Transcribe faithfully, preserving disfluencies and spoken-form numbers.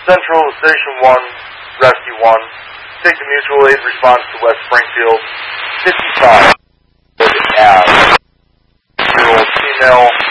Central, Station one, Rescue one. Take the mutual aid response to West Springfield. fifty-five. Year old female.